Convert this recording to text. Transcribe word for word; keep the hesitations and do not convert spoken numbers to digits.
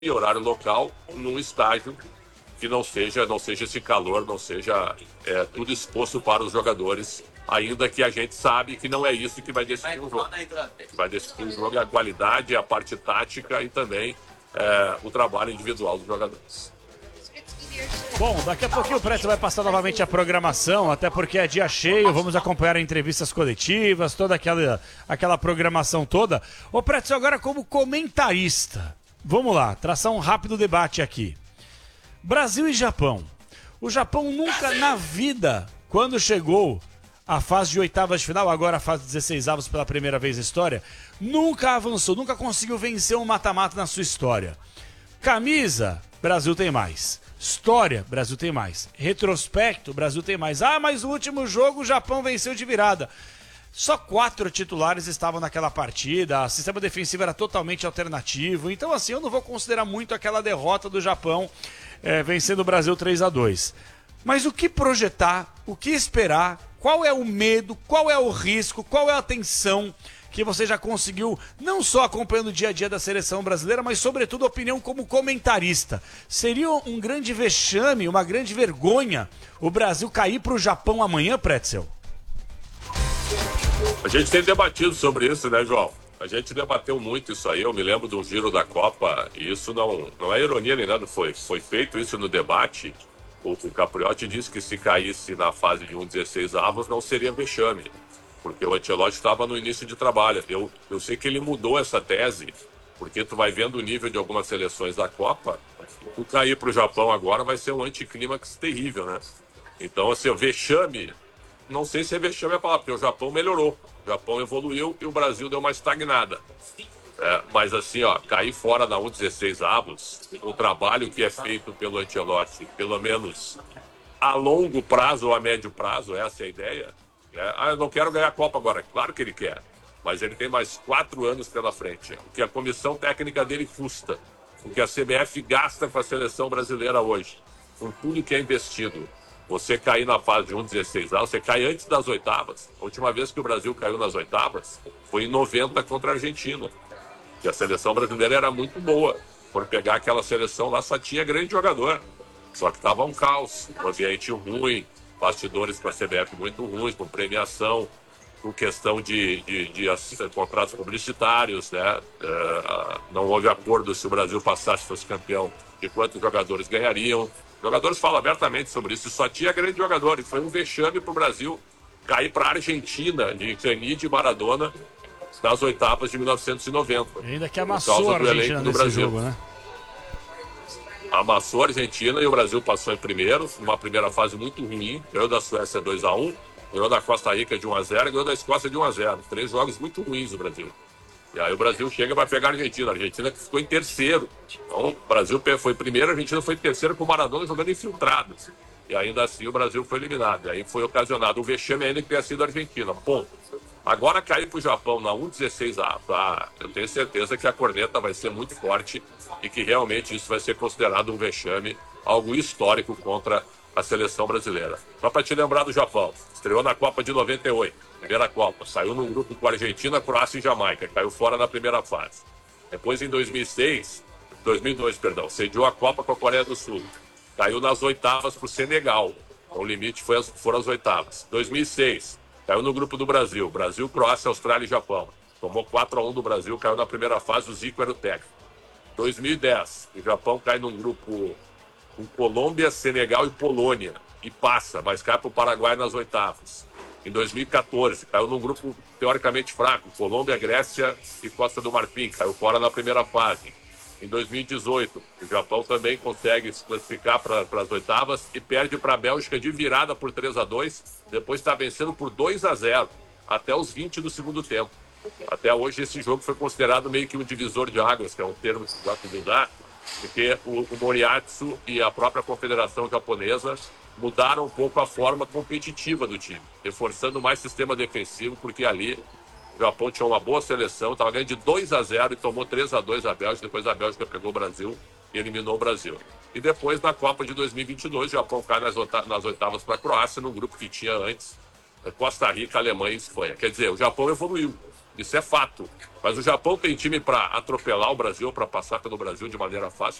e horário local num estágio que não seja, não seja esse calor, não seja é, tudo exposto para os jogadores, ainda que a gente sabe que não é isso que vai decidir o jogo. Vai decidir o jogo é a qualidade, a parte tática e também é, o trabalho individual dos jogadores. Bom, daqui a pouquinho o Pretzel vai passar novamente a programação, até porque é dia cheio, vamos acompanhar entrevistas coletivas, toda aquela, aquela programação toda. Ô Pretzel, agora como comentarista, vamos lá, traçar um rápido debate aqui. Brasil e Japão. O Japão nunca na vida, quando chegou à fase de oitavas de final, agora a fase de dezesseis avos pela primeira vez na história, nunca avançou, nunca conseguiu vencer um mata-mata na sua história. Camisa, Brasil tem mais. História, Brasil tem mais. Retrospecto, Brasil tem mais. Ah, mas no último jogo o Japão venceu de virada. Só quatro titulares estavam naquela partida, o sistema defensivo era totalmente alternativo. Então, assim, eu não vou considerar muito aquela derrota do Japão é, vencendo o Brasil três a dois. Mas o que projetar, o que esperar, qual é o medo, qual é o risco, qual é a tensão que você já conseguiu, não só acompanhando o dia a dia da seleção brasileira, mas sobretudo a opinião como comentarista. Seria um grande vexame, uma grande vergonha o Brasil cair para o Japão amanhã, Pretzel? A gente tem debatido sobre isso, né, João? A gente debateu muito isso aí, eu me lembro do giro da Copa, e isso não, não é ironia nem nada, foi, foi feito isso no debate. O, o Capriotti disse que se caísse na fase de um dezesseis avos não seria vexame, porque o Ancelotti estava no início de trabalho. Eu, eu sei que ele mudou essa tese, porque tu vai vendo o nível de algumas seleções da Copa, tu cair para o Japão agora vai ser um anticlímax terrível, né? Então, assim, o vexame, não sei se é vexame a palavra, porque o Japão melhorou, o Japão evoluiu e o Brasil deu uma estagnada. É, mas assim, ó, cair fora na um dezesseis avos, o trabalho que é feito pelo Ancelotti, pelo menos a longo prazo ou a médio prazo, essa é a ideia. É, ah, eu não quero ganhar a Copa agora. Claro que ele quer, mas ele tem mais quatro anos pela frente. O que a comissão técnica dele custa, o que a C B F gasta com a seleção brasileira hoje, com tudo que é investido. Você cair na fase de um dezesseis avos, você cai antes das oitavas. A última vez que o Brasil caiu nas oitavas foi em noventa contra a Argentina. E a seleção brasileira era muito boa. Por pegar aquela seleção lá, só tinha grande jogador. Só que estava um caos, um ambiente ruim, bastidores para a C B F muito ruins, com premiação, com questão de, de, de, de contratos publicitários, né? É, não houve acordo se o Brasil passasse, fosse campeão, de quantos jogadores ganhariam. Os jogadores falam abertamente sobre isso, só tinha grande jogador, e foi um vexame para o Brasil cair para a Argentina, de Canide e Maradona, nas oitavas de mil novecentos e noventa. E ainda que amassou a Argentina nesse Brasil. jogo, né? Amassou a Argentina e o Brasil passou em primeiro, numa primeira fase muito ruim, ganhou da Suécia dois a um, ganhou da Costa Rica de um a zero e ganhou da Escócia de um a zero. Três jogos muito ruins do Brasil. E aí o Brasil chega para pegar a Argentina. A Argentina que ficou em terceiro. Então o Brasil foi primeiro, a Argentina foi terceiro com o Maradona jogando infiltrado. E ainda assim o Brasil foi eliminado. E aí foi ocasionado o vexame ainda que tenha sido a Argentina. Ponto. Agora cair para o Japão na um dezesseis avos, ah, eu tenho certeza que a corneta vai ser muito forte e que realmente isso vai ser considerado um vexame, algo histórico contra a seleção brasileira. Só para te lembrar do Japão, estreou na Copa de noventa e oito, primeira Copa, saiu num grupo com a Argentina, Croácia e Jamaica, caiu fora na primeira fase. Depois em dois mil e seis, dois mil e dois, perdão, sediou a Copa com a Coreia do Sul, caiu nas oitavas para o Senegal, o limite foi as, foram as oitavas. dois mil e seis, caiu no grupo do Brasil, Brasil, Croácia, Austrália e Japão. Tomou quatro a um do Brasil, caiu na primeira fase, o Zico era o técnico. dois mil e dez, o Japão cai num grupo com Colômbia, Senegal e Polônia. E passa, mas cai para o Paraguai nas oitavas. Em dois mil e quatorze, caiu num grupo teoricamente fraco, Colômbia, Grécia e Costa do Marfim, caiu fora na primeira fase. Em dois mil e dezoito, o Japão também consegue se classificar para as oitavas e perde para a Bélgica de virada por três a dois, depois está vencendo por dois a zero, até os vinte do segundo tempo. Até hoje esse jogo foi considerado meio que um divisor de águas, que é um termo que se gosta de usar, porque o, o Moriatsu e a própria Confederação Japonesa mudaram um pouco a forma competitiva do time, reforçando mais sistema defensivo, porque ali o Japão tinha uma boa seleção, estava ganhando de dois a zero e tomou três a dois a Bélgica, depois a Bélgica pegou o Brasil e eliminou o Brasil. E depois, na Copa de dois mil e vinte e dois, o Japão cai nas, nas oitavas para a Croácia, num grupo que tinha antes Costa Rica, Alemanha e Espanha. Quer dizer, o Japão evoluiu. Isso é fato. Mas o Japão tem time para atropelar o Brasil, para passar pelo Brasil de maneira fácil.